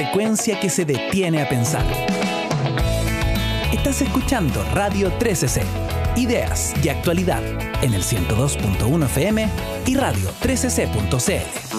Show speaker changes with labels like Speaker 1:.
Speaker 1: Frecuencia que se detiene a pensar. Estás escuchando Radio 13C, ideas y actualidad en el 102.1 FM y radio 13c.cl.